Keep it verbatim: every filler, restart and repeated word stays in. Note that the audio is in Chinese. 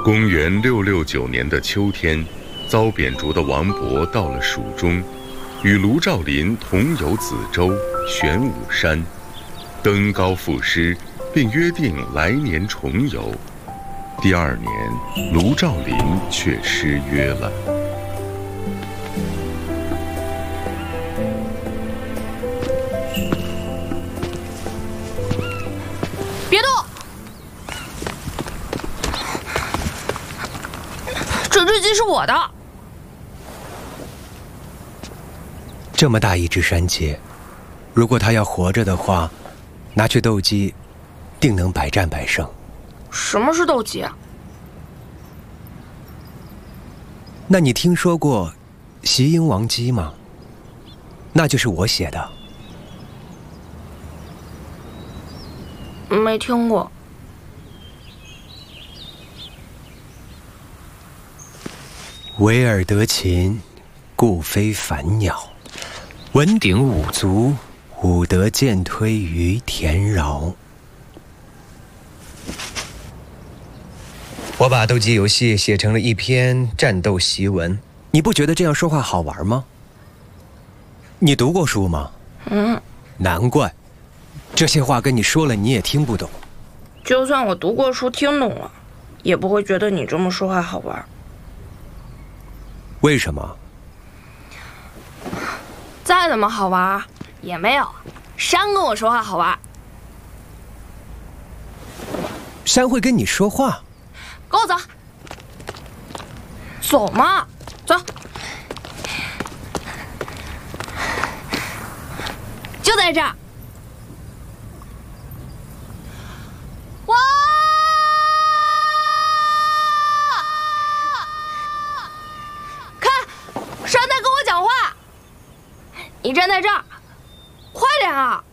公元六六九年的秋天，遭贬逐的王勃到了蜀中，与卢照邻同游梓州、玄武山，登高赋诗，并约定来年重游。第二年，卢照邻却失约了。 别动！这只鸡是我的。 这么大一只山鸡，如果它要活着的话，拿去斗鸡，定能百战百胜。 什么是斗鸡啊？ 那你听说过《袭鹰王姬》吗？那就是我写的。 没听过。 维尔德禽，故非凡鸟。文鼎武足，武德渐推于田饶。我把斗鸡游戏写成了一篇战斗檄文，你不觉得这样说话好玩吗？你读过书吗？ 嗯。 难怪，这些话跟你说了你也听不懂。 就算我读过书听懂了，也不会觉得你这么说话好玩。 为什么？ 再怎么好玩也没有山跟我说话好玩。 山会跟你说话？ 跟我走。走嘛，走。就在这儿。哇！看，山在跟我讲话。你站在这儿，快点啊！